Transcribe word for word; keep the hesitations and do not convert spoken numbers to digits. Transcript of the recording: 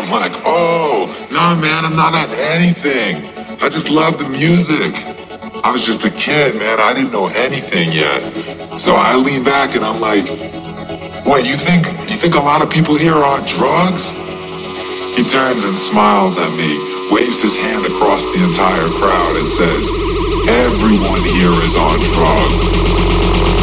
I'm like, oh, nah, man, I'm not on anything. I just love the music. I was just a kid, man. I didn't know anything yet. So I lean back and I'm like, wait, you think you think a lot of people here are on drugs? He turns and smiles at me, waves his hand across the entire crowd and says, everyone here is on drugs.